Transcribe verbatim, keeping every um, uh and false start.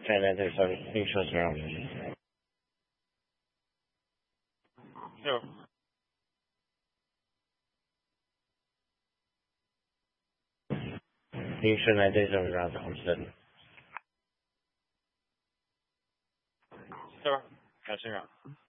现在这上黑车上就黑车在这上上长身，是吧？小心啊！